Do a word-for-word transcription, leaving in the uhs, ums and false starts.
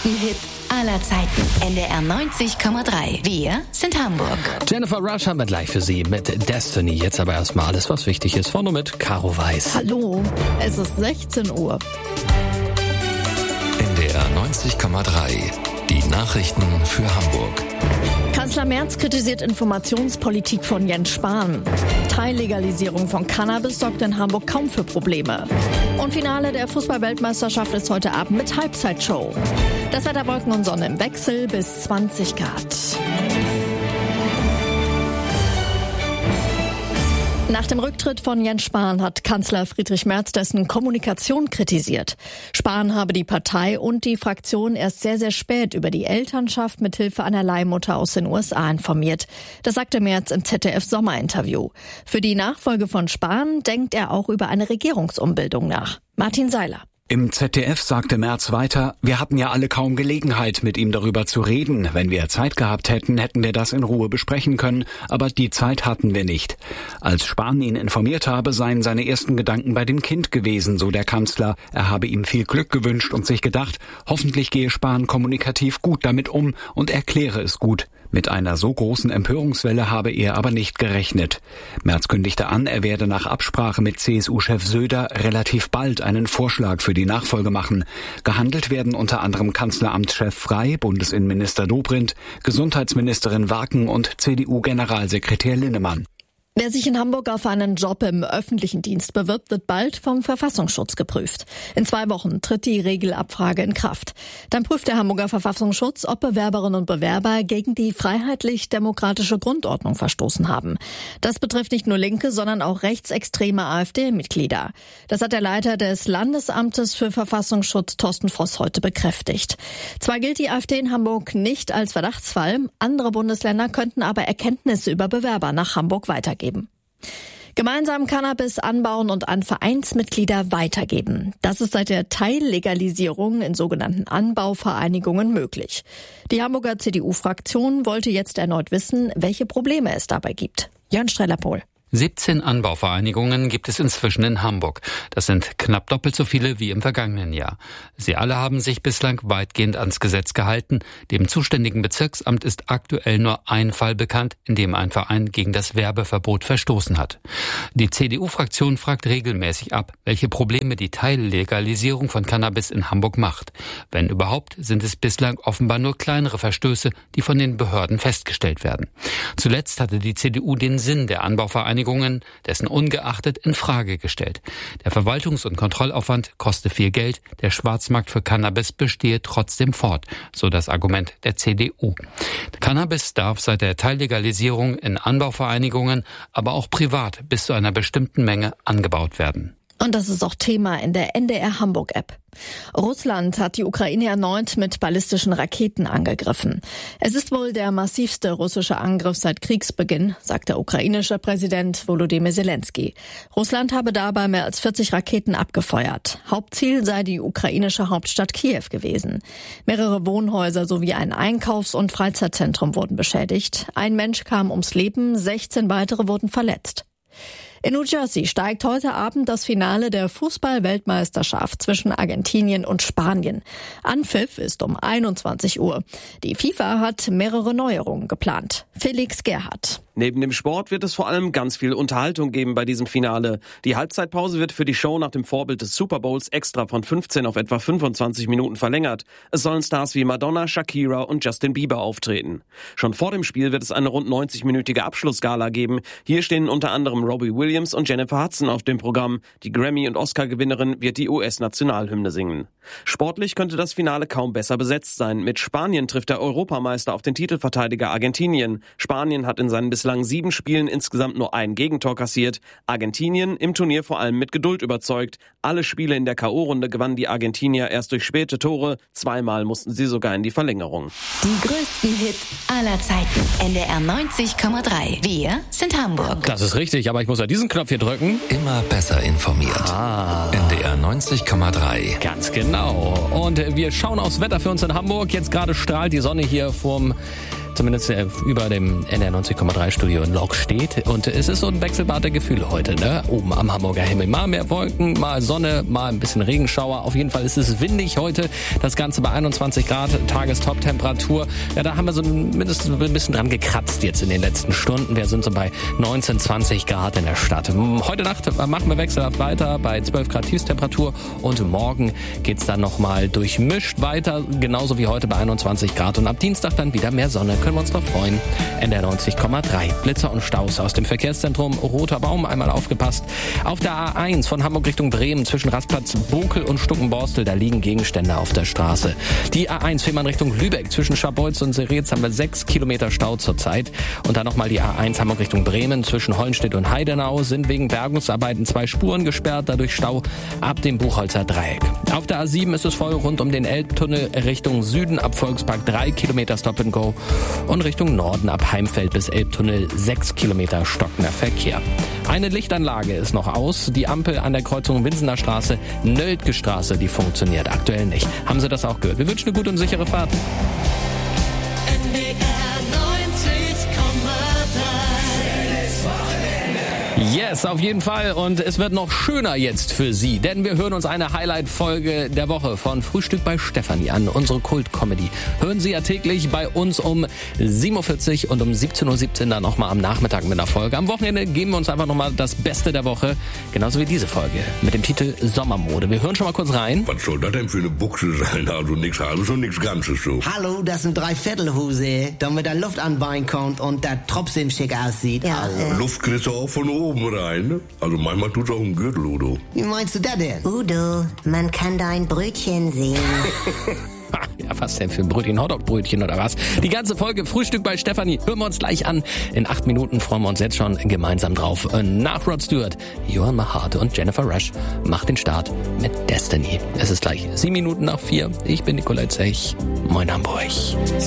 größten Hits aller Zeiten. N D R neunzig Komma drei. Wir sind Hamburg. Jennifer Rush haben wir gleich für Sie mit Destiny. Jetzt aber erstmal alles, was wichtig ist. Vorne mit Caro Weiß. Hallo, es ist sechzehn Uhr. N D R neunzig Komma drei. Die Nachrichten für Hamburg. Kanzler Merz kritisiert Informationspolitik von Jens Spahn. Teillegalisierung von Cannabis sorgt in Hamburg kaum für Probleme. Und Finale der Fußball-Weltmeisterschaft ist heute Abend mit Halbzeitshow. Das Wetter, Wolken und Sonne im Wechsel bis zwanzig Grad. Nach dem Rücktritt von Jens Spahn hat Kanzler Friedrich Merz dessen Kommunikation kritisiert. Spahn habe die Partei und die Fraktion erst sehr, sehr spät über die Elternschaft mit Hilfe einer Leihmutter aus den U S A informiert. Das sagte Merz im Z D F-Sommerinterview. Für die Nachfolge von Spahn denkt er auch über eine Regierungsumbildung nach. Martin Seiler. Im Z D F sagte Merz weiter, wir hatten ja alle kaum Gelegenheit, mit ihm darüber zu reden. Wenn wir Zeit gehabt hätten, hätten wir das in Ruhe besprechen können, aber die Zeit hatten wir nicht. Als Spahn ihn informiert habe, seien seine ersten Gedanken bei dem Kind gewesen, so der Kanzler. Er habe ihm viel Glück gewünscht und sich gedacht, hoffentlich gehe Spahn kommunikativ gut damit um und erkläre es gut. Mit einer so großen Empörungswelle habe er aber nicht gerechnet. Merz kündigte an, er werde nach Absprache mit C S U-Chef Söder relativ bald einen Vorschlag für die Nachfolge machen. Gehandelt werden unter anderem Kanzleramtschef Frey, Bundesinnenminister Dobrindt, Gesundheitsministerin Waken und C D U-Generalsekretär Linnemann. Wer sich in Hamburg auf einen Job im öffentlichen Dienst bewirbt, wird bald vom Verfassungsschutz geprüft. In zwei Wochen tritt die Regelabfrage in Kraft. Dann prüft der Hamburger Verfassungsschutz, ob Bewerberinnen und Bewerber gegen die freiheitlich-demokratische Grundordnung verstoßen haben. Das betrifft nicht nur Linke, sondern auch rechtsextreme AfD-Mitglieder. Das hat der Leiter des Landesamtes für Verfassungsschutz, Thorsten Voss, heute bekräftigt. Zwar gilt die AfD in Hamburg nicht als Verdachtsfall, andere Bundesländer könnten aber Erkenntnisse über Bewerber nach Hamburg weitergeben. Gemeinsam Cannabis anbauen und an Vereinsmitglieder weitergeben. Das ist seit der Teillegalisierung in sogenannten Anbauvereinigungen möglich. Die Hamburger C D U-Fraktion wollte jetzt erneut wissen, welche Probleme es dabei gibt. Jörn Streller-Pohl. siebzehn Anbauvereinigungen gibt es inzwischen in Hamburg. Das sind knapp doppelt so viele wie im vergangenen Jahr. Sie alle haben sich bislang weitgehend ans Gesetz gehalten. Dem zuständigen Bezirksamt ist aktuell nur ein Fall bekannt, in dem ein Verein gegen das Werbeverbot verstoßen hat. Die C D U-Fraktion fragt regelmäßig ab, welche Probleme die Teillegalisierung von Cannabis in Hamburg macht. Wenn überhaupt, sind es bislang offenbar nur kleinere Verstöße, die von den Behörden festgestellt werden. Zuletzt hatte die C D U den Sinn der Anbauvereinigungen dessen ungeachtet in Frage gestellt. Der Verwaltungs- und Kontrollaufwand koste viel Geld, der Schwarzmarkt für Cannabis bestehe trotzdem fort, so das Argument der C D U. Cannabis darf seit der Teillegalisierung in Anbauvereinigungen, aber auch privat bis zu einer bestimmten Menge angebaut werden. Und das ist auch Thema in der N D R Hamburg-App. Russland hat die Ukraine erneut mit ballistischen Raketen angegriffen. Es ist wohl der massivste russische Angriff seit Kriegsbeginn, sagt der ukrainische Präsident Volodymyr Zelensky. Russland habe dabei mehr als vierzig Raketen abgefeuert. Hauptziel sei die ukrainische Hauptstadt Kiew gewesen. Mehrere Wohnhäuser sowie ein Einkaufs- und Freizeitzentrum wurden beschädigt. Ein Mensch kam ums Leben, sechzehn weitere wurden verletzt. In New Jersey steigt heute Abend das Finale der Fußball-Weltmeisterschaft zwischen Argentinien und Spanien. Anpfiff ist um einundzwanzig Uhr. Die FIFA hat mehrere Neuerungen geplant. Felix Gerhardt. Neben dem Sport wird es vor allem ganz viel Unterhaltung geben bei diesem Finale. Die Halbzeitpause wird für die Show nach dem Vorbild des Super Bowls extra von fünfzehn auf etwa fünfundzwanzig Minuten verlängert. Es sollen Stars wie Madonna, Shakira und Justin Bieber auftreten. Schon vor dem Spiel wird es eine rund neunzig-minütige Abschlussgala geben. Hier stehen unter anderem Robbie Williams und Jennifer Hudson auf dem Programm. Die Grammy- und Oscar-Gewinnerin wird die U S-Nationalhymne singen. Sportlich könnte das Finale kaum besser besetzt sein. Mit Spanien trifft der Europameister auf den Titelverteidiger Argentinien. Spanien hat in seinen bislang sieben Spielen insgesamt nur ein Gegentor kassiert. Argentinien im Turnier vor allem mit Geduld überzeugt. Alle Spiele in der K O-Runde gewannen die Argentinier erst durch späte Tore. Zweimal mussten sie sogar in die Verlängerung. Die größten Hits aller Zeiten. N D R neunzig Komma drei. Wir sind Hamburg. Das ist richtig, aber ich muss ja diesen Knopf hier drücken. Immer besser informiert. Ah. N D R neunzig Komma drei. Ganz genau. Und wir schauen aufs Wetter für uns in Hamburg. Jetzt gerade strahlt die Sonne hier vorm zumindest äh, über dem N D R neunzig Komma drei Studio in Lok steht. Und es ist so ein Wechselbad der Gefühle heute, ne? Oben am Hamburger Himmel. Mal mehr Wolken, mal Sonne, mal ein bisschen Regenschauer. Auf jeden Fall ist es windig heute. Das Ganze bei einundzwanzig Grad, Tagestop-Temperatur. Ja, da haben wir so mindestens ein bisschen dran gekratzt jetzt in den letzten Stunden. Wir sind so bei neunzehn, zwanzig Grad in der Stadt. Heute Nacht machen wir wechselhaft weiter bei zwölf Grad Tiefstemperatur und morgen geht's dann nochmal durchmischt weiter, genauso wie heute bei einundzwanzig Grad und ab Dienstag dann wieder mehr Sonne. Können wir uns drauf freuen. N D R neunzig Komma drei. Blitzer und Staus aus dem Verkehrszentrum Roter Baum. Einmal aufgepasst. Auf der A eins von Hamburg Richtung Bremen zwischen Rastplatz Bokel und Stuckenborstel, da liegen Gegenstände auf der Straße. Die A eins Fehmarn Richtung Lübeck zwischen Scharbeutz und Seretz haben wir sechs Kilometer Stau zurzeit. Und dann nochmal die A eins Hamburg Richtung Bremen zwischen Hollenstedt und Heidenau sind wegen Bergungsarbeiten zwei Spuren gesperrt, dadurch Stau ab dem Buchholzer Dreieck. Auf der A sieben ist es voll rund um den Elbtunnel Richtung Süden ab Volkspark drei Kilometer Stop and Go und Richtung Norden ab Heimfeld bis Elbtunnel sechs Kilometer stockender Verkehr. Eine Lichtanlage ist noch aus. Die Ampel an der Kreuzung Winsener Straße, Nöldge Straße, die funktioniert aktuell nicht. Haben Sie das auch gehört? Wir wünschen eine gute und sichere Fahrt. N D R neunzig Komma drei. Yes, auf jeden Fall. Und es wird noch schöner jetzt für Sie, denn wir hören uns eine Highlight-Folge der Woche von Frühstück bei Stefanie an, unsere Kult-Comedy. Hören Sie ja täglich bei uns um sieben Uhr vierzig und um siebzehn Uhr siebzehn dann nochmal am Nachmittag mit einer Folge. Am Wochenende geben wir uns einfach nochmal das Beste der Woche, genauso wie diese Folge mit dem Titel Sommermode. Wir hören schon mal kurz rein. Was soll das denn für eine Buchse sein? Also nichts halbes und nichts Ganzes so. Hallo, das sind Dreiviertelhose, damit der Luft anbein kommt und der trotzdem schick aussieht. Ja, also. Luft kriegst du auch von oben rein, ne? Also manchmal tut's auch ein Gürtel, Udo. Wie meinst du das denn? Udo, man kann dein Brötchen sehen. Ja, was denn für ein Brötchen? Hotdog-Brötchen oder was? Die ganze Folge Frühstück bei Stefanie hören wir uns gleich an. In acht Minuten freuen wir uns jetzt schon gemeinsam drauf. Nach Rod Stewart, Johann Mahart und Jennifer Rush macht den Start mit Destiny. Es ist gleich sieben Minuten nach vier. Ich bin Nikolai Zech. Moin Hamburg.